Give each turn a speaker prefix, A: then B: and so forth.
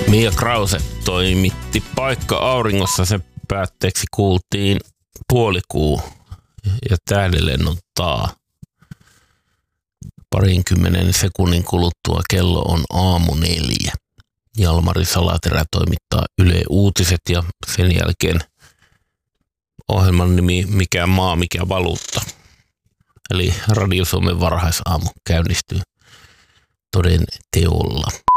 A: Mia Krause toimitti Paikka auringossa. Sen päätteeksi kuultiin Puolikuu ja Tähdenlennon taa. 20 sekunnin kuluttua kello on 4:00. Jalmari Salaterä toimittaa Yle Uutiset ja sen jälkeen ohjelman nimi Mikä maa, mikä valuutta. Eli Radio Suomen varhaisaamu käynnistyy toden teolla.